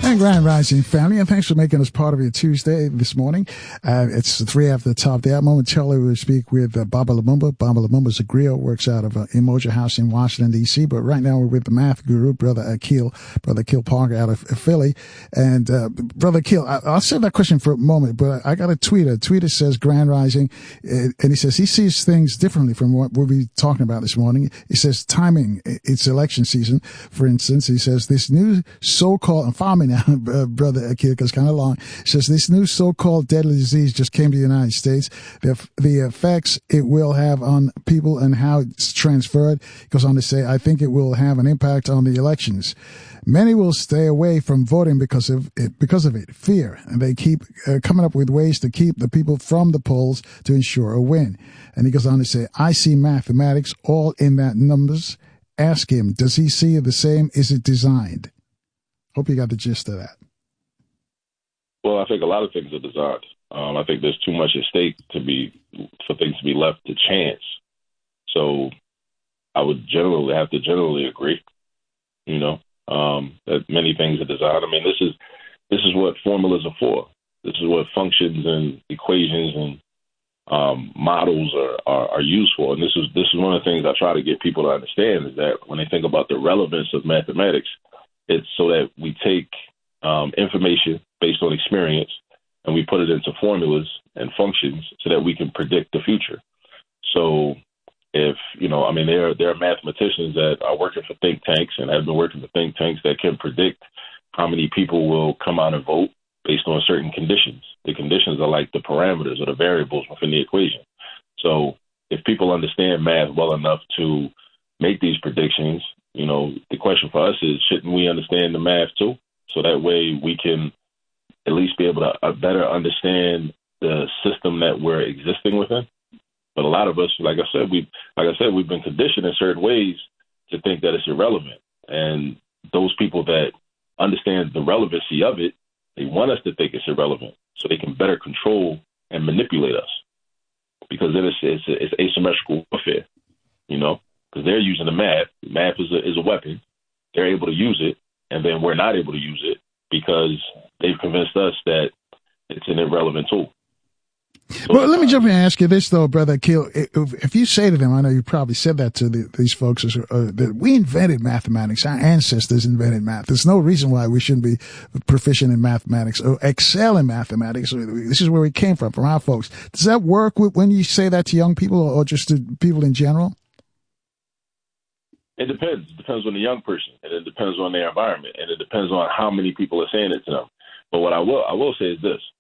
And Grand Rising family, and thanks for making us part of your Tuesday this morning. It's 3 after the top there. Momentarily we'll speak with Baba Lumumba. Baba Lumumba's a griot, works out of Emoja House in Washington, D.C. But right now we're with the math guru, Brother Akil Parker out of Philly. And Brother Akil, I'll save that question for a moment, but I got a tweet. A tweeter says Grand Rising, and he says he sees things differently from what we'll be talking about this morning. He says timing, it's election season, for instance. He says this new so-called, and follow me now, Brother Akil, because it's kind of long. It says this new so-called deadly disease just came to the United States. The effects it will have on people and how it's transferred. It goes on to say, I think it will have an impact on the elections. Many will stay away from voting because of it, fear. And they keep coming up with ways to keep the people from the polls to ensure a win. And he goes on to say, I see mathematics all in that numbers. Ask him, does he see it the same? Is it designed? Hope you got the gist of that. Well, I think a lot of things are designed. I think there's too much at stake for things to be left to chance. So I would have to generally agree, that many things are designed. I mean, this is what formulas are for. This is what functions and equations and models are used for. And this is one of the things I try to get people to understand is that when they think about the relevance of mathematics, it's so that we take information based on experience and we put it into formulas and functions so that we can predict the future. So if, there are mathematicians that are working for think tanks and have been working for think tanks that can predict how many people will come out and vote based on certain conditions. The conditions are like the parameters or the variables within the equation. So if people understand math well enough to make these predictions, the question for us is, shouldn't we understand the math too? So that way we can at least be able to better understand the system that we're existing within. But a lot of us, like I said, we've been conditioned in certain ways to think that it's irrelevant. And those people that understand the relevancy of it, they want us to think it's irrelevant so they can better control and manipulate us. Because then it's asymmetrical warfare, because they're using the math. Math is a weapon. They're able to use it, and then we're not able to use it because they've convinced us that it's an irrelevant tool. So well, let me jump in and ask you this, though, Brother Akil. If you say to them, I know you probably said that to these folks, that we invented mathematics. Our ancestors invented math. There's no reason why we shouldn't be proficient in mathematics or excel in mathematics. This is where we came from our folks. Does that work when you say that to young people or just to people in general? It depends. It depends on the young person, and it depends on their environment, and it depends on how many people are saying it to them. But what I will say is this.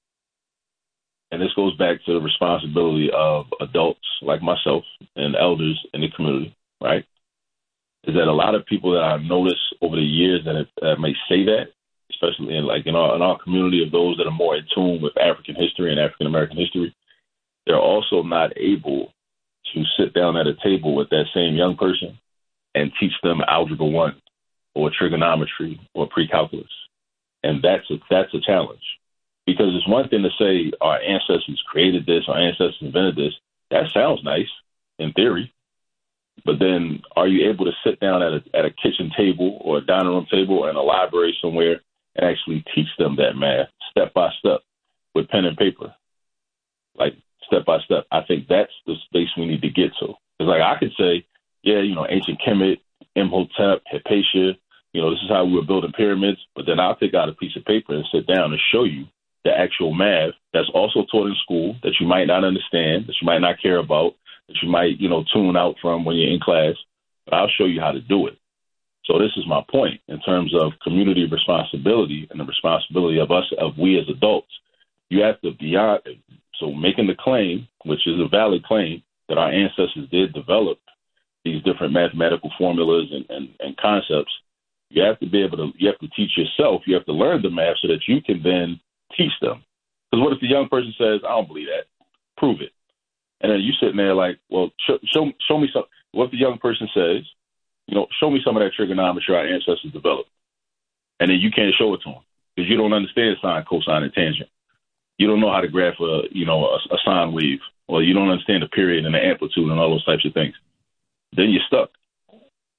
And this goes back to the responsibility of adults like myself and elders in the community, right? Is that a lot of people that I've noticed over the years that may say that, especially in our community of those that are more in tune with African history and African American history, they're also not able to sit down at a table with that same young person and teach them Algebra 1 or trigonometry or pre-calculus. And that's a challenge. Because it's one thing to say our ancestors created this, our ancestors invented this. That sounds nice in theory. But then are you able to sit down at a kitchen table or a dining room table or in a library somewhere and actually teach them that math step by step with pen and paper? Like step by step. I think that's the space we need to get to. It's like I could say, ancient Kemet, Imhotep, Hypatia, this is how we were building pyramids. But then I'll take out a piece of paper and sit down and show you the actual math that's also taught in school that you might not understand, that you might not care about, that you might, tune out from when you're in class. But I'll show you how to do it. So this is my point in terms of community responsibility and the responsibility of we as adults. You have to so making the claim, which is a valid claim, that our ancestors did develop these different mathematical formulas and concepts. You have to teach yourself. You have to learn the math so that you can then teach them. Because what if the young person says, I don't believe that? Prove it. And then you sitting there like, well, show me some. What if the young person says, show me some of that trigonometry our ancestors developed. And then you can't show it to them because you don't understand sine, cosine, and tangent. You don't know how to graph a sine wave, or you don't understand the period and the amplitude and all those types of things. Then you're stuck.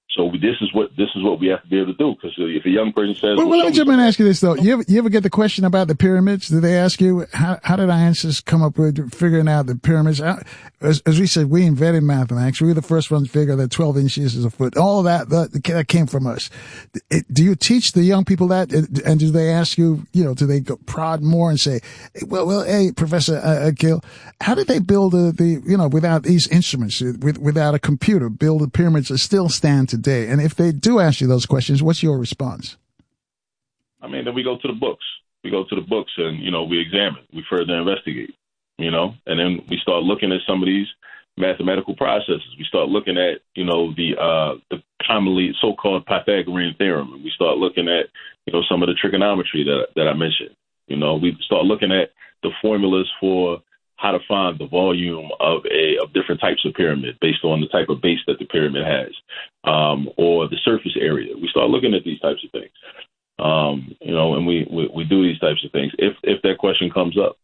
So this is what we have to be able to do. Because if a young person says, well, let me jump in and ask you this though: you ever get the question about the pyramids? Do they ask you how did our ancestors come up with figuring out the pyramids? As we said, we invented mathematics. We were the first ones to figure that 12 inches is a foot. All that came from us. Do you teach the young people that, and do they ask you? Do they prod more and say, well, hey, Professor Akil, how did they build without these instruments, without a computer, build the pyramids that still stand today? And if they do ask you those questions, what's your response? I mean, then we go to the books. We go to the books and, we examine, we further investigate, and then we start looking at some of these mathematical processes. We start looking at, the commonly so-called Pythagorean theorem. And we start looking at, some of the trigonometry that I mentioned. We start looking at the formulas for how to find the volume of different types of pyramid based on the type of base that the pyramid has, or the surface area. We start looking at these types of things, and we do these types of things if that question comes up,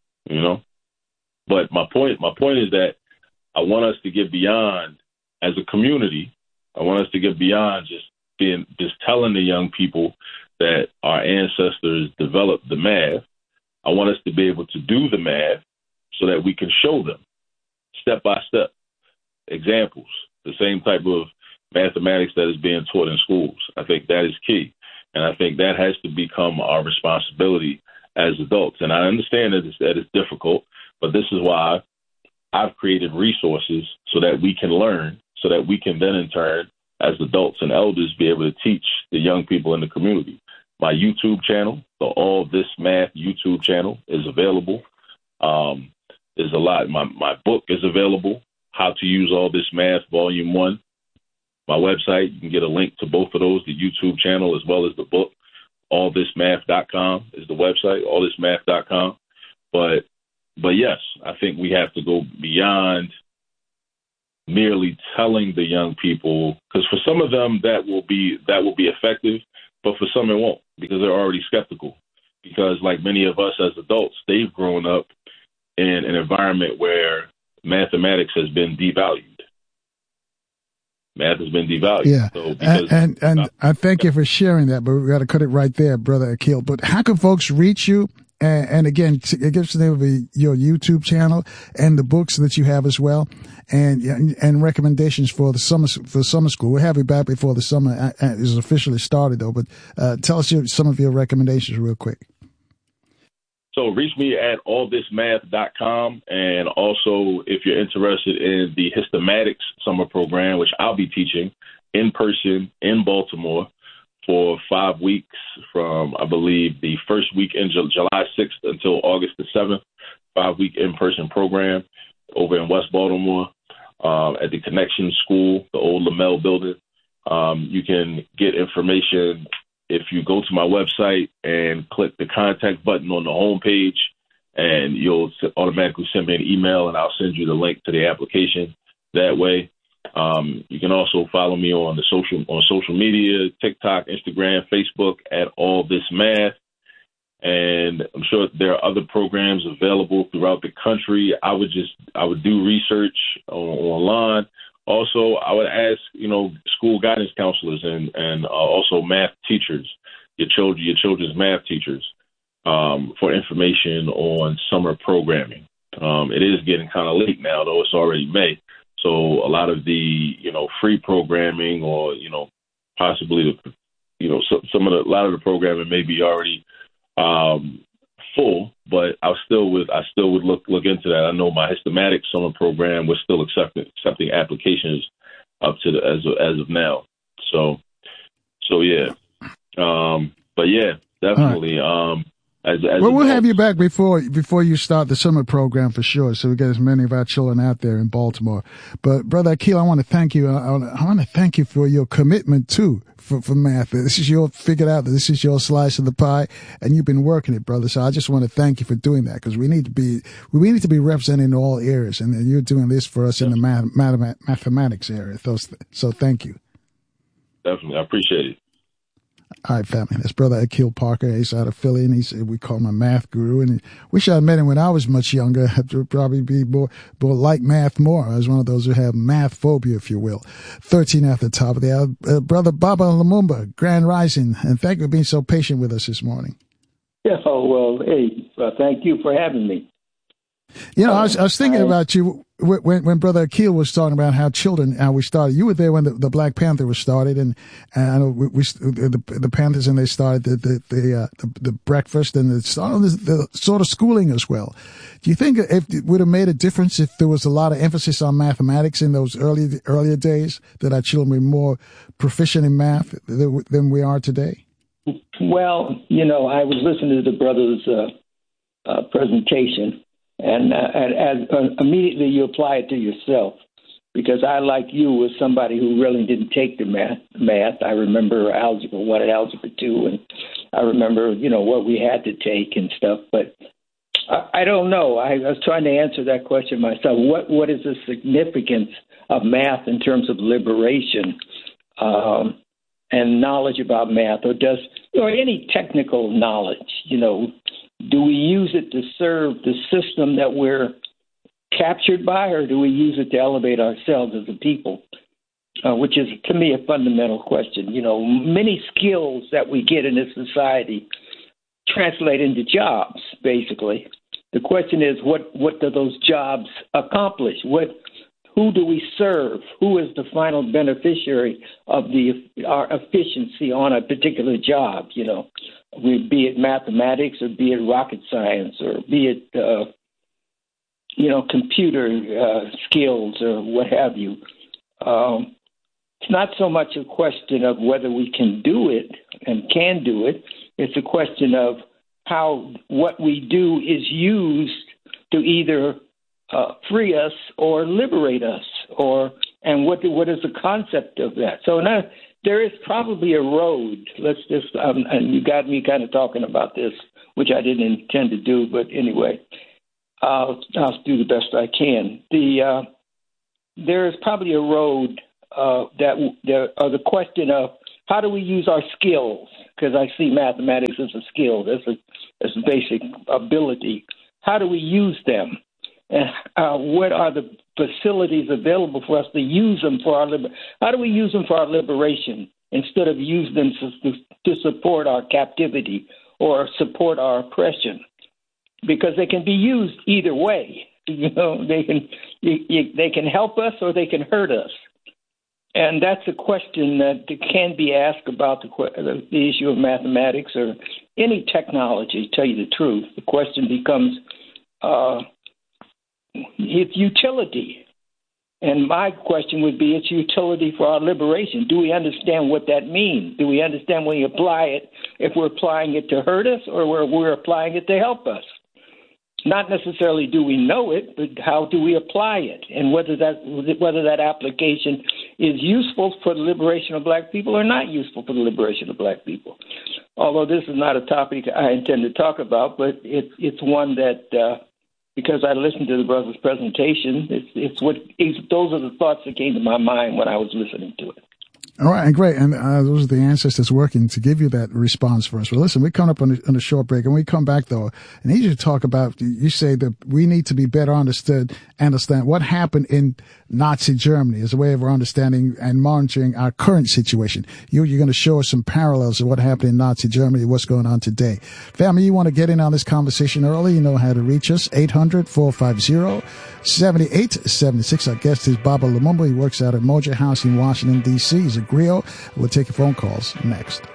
But my point is that I want us to get beyond, as a community, I want us to get beyond just telling the young people that our ancestors developed the math. I want us to be able to do the math so that we can show them step by step examples, the same type of mathematics that is being taught in schools. I think that is key. And I think that has to become our responsibility as adults. And I understand that it's difficult, but this is why I've created resources so that we can learn, so that we can then in turn, as adults and elders, be able to teach the young people in the community. My YouTube channel, the All This Math YouTube channel, is available. There's a lot. My book is available, How to Use All This Math, Volume 1. My website, you can get a link to both of those, the YouTube channel as well as the book. Allthismath.com is the website, allthismath.com. But yes, I think we have to go beyond merely telling the young people, because for some of them that will be effective, but for some it won't, because they're already skeptical. Because like many of us as adults, they've grown up in an environment where mathematics has been devalued. Math has been devalued. Yeah, so and I thank you for sharing that, but we got to cut it right there, Brother Akil. But how can folks reach you? And again, it gives the name of your YouTube channel and the books that you have as well, and recommendations for the summer school. We'll have you back before the summer is officially started, though. But tell us some of your recommendations real quick. So reach me at allthismath.com. And also, if you're interested in the Hystematics summer program, which I'll be teaching in person in Baltimore for 5 weeks from, I believe, the first week in July 6th until August the 7th, 5-week in-person program over in West Baltimore at the Connection School, the old Lamel building. You can get information if you go to my website and click the contact button on the homepage, and you'll automatically send me an email, and I'll send you the link to the application that way. You can also follow me on social media, TikTok, Instagram, Facebook at All This Math. And I'm sure there are other programs available throughout the country. I would do research online. Also, I would ask, school guidance counselors and also math teachers, your children's math teachers, for information on summer programming. It is getting kind of late now, though. It's already May. So a lot of the, free programming or, possibly, a lot of the programming may be already full, but I still would look into that. I know my Hystematics summer program was still accepting applications up to as of now. So yeah. But yeah, definitely. Right. We'll have you back before you start the summer program for sure, so we get as many of our children out there in Baltimore. But Brother Akil, I want to thank you. I want to thank you for your commitment too for math. This is this is your slice of the pie, and you've been working it, brother. So I just want to thank you for doing that, because we need to be represented in all areas, and you're doing this for us in the mathematics area. So thank you. Definitely, I appreciate it. All right, family. That's Brother Akil Parker. He's out of Philly, and we call him a math guru. And wish I had met him when I was much younger. I'd probably be more like math more. I was one of those who have math phobia, if you will. 13 at the top of the hour. Brother Baba Lumumba, Grand Rising, and thank you for being so patient with us this morning. Yeah, well, hey, thank you for having me. You know, I was thinking about you when Brother Akil was talking about how we started. You were there when the Black Panther was started, and I know the Panthers, and they started the breakfast, and it started the sort of schooling as well. Do you think it would have made a difference if there was a lot of emphasis on mathematics in those earlier days, that our children were more proficient in math than we are today? Well, you know, I was listening to the brother's presentation. And immediately you apply it to yourself, because I, like you, was somebody who really didn't take the math. I remember Algebra 1 and Algebra 2, and I remember, you know, what we had to take and stuff. But I don't know. I was trying to answer that question myself. What is the significance of math in terms of liberation and knowledge about math, or any technical knowledge, you know? Do we use it to serve the system that we're captured by, or do we use it to elevate ourselves as a people? Which is, to me, a fundamental question. You know, many skills that we get in this society translate into jobs, basically. The question is, what do those jobs accomplish? Who do we serve? Who is the final beneficiary of our efficiency on a particular job, you know? Be it mathematics, or be it rocket science, or be it, computer skills, or what have you. It's not so much a question of whether we can do it and can do it. It's a question of how what we do is used to either free us or liberate us, and what is the concept of that? So now, there is probably a road. Let's just, and you got me kind of talking about this, which I didn't intend to do, but anyway, I'll do the best I can. There is probably a road the question of how do we use our skills? Because I see mathematics as a skill, as a basic ability. How do we use them? And what are the facilities available for us to use them for our how do we use them for our liberation instead of use them to support our captivity or support our oppression? Because they can be used either way. You know, they can help us or they can hurt us. And that's a question that can be asked about the issue of mathematics or any technology, to tell you the truth. The question becomes its utility. And my question would be its utility for our liberation. Do we understand what that means? Do we understand when we apply it, if we're applying it to hurt us or we're applying it to help us? Not necessarily do we know it, but how do we apply it, and whether that application is useful for the liberation of black people or not useful for the liberation of black people. Although this is not a topic I intend to talk about, but it's one that, because I listened to the brother's presentation, those are the thoughts that came to my mind when I was listening to it. All right, and great. And those are the ancestors working to give you that response for us. Well, listen, we come up on a short break, and we come back, though, and I need you to talk about, you say that we need to be better understand what happened in Nazi Germany as a way of our understanding and monitoring our current situation. You're going to show us some parallels of what happened in Nazi Germany, what's going on today. Family, you want to get in on this conversation early, you know how to reach us, 800-450-7876. Our guest is Baba Lumumba. He works out at Moja House in Washington, D.C. He's a griot. We'll take your phone calls next.